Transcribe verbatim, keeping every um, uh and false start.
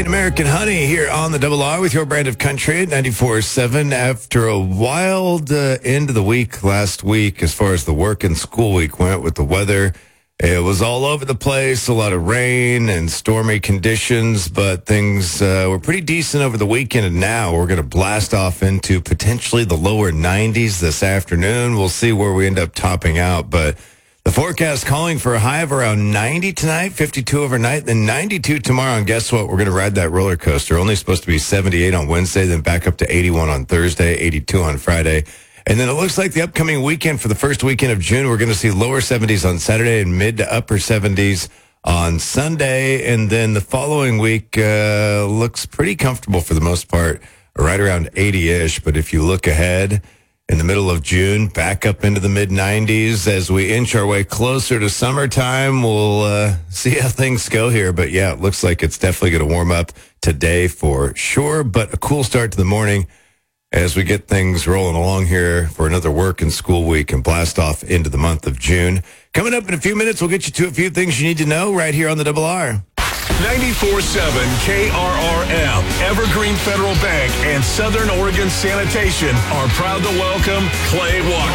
and American Honey here on the Double R with your brand of country at ninety-four point seven. After a wild uh, end of the week last week, as far as the work and school week went with the weather, it was all over the place, a lot of rain and stormy conditions, but things uh, were pretty decent over the weekend, and now we're going to blast off into potentially the lower nineties this afternoon. We'll see where we end up topping out, but the forecast calling for a high of around ninety tonight, fifty-two overnight, then ninety-two tomorrow. And guess what? We're going to ride that roller coaster. Only supposed to be seventy-eight on Wednesday, then back up to eighty-one on Thursday, eighty-two on Friday. And then it looks like the upcoming weekend for the first weekend of June, we're going to see lower seventies on Saturday and mid to upper seventies on Sunday. And then the following week uh, looks pretty comfortable for the most part, right around eighty-ish. But if you look ahead, in the middle of June, back up into the mid nineties as we inch our way closer to summertime. We'll uh, see how things go here. But yeah, it looks like it's definitely going to warm up today for sure. But a cool start to the morning as we get things rolling along here for another work and school week and blast off into the month of June. Coming up in a few minutes, we'll get you to a few things you need to know right here on the Double R. ninety-four point seven K R R M, Evergreen Federal Bank, and Southern Oregon Sanitation are proud to welcome Clay Walker.